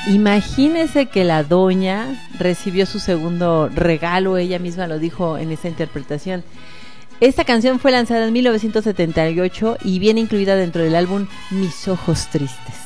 Imagínese que la doña recibió su segundo regalo, ella misma lo dijo en esa interpretación. Esta canción fue lanzada en 1978 y viene incluida dentro del álbum Mis ojos tristes.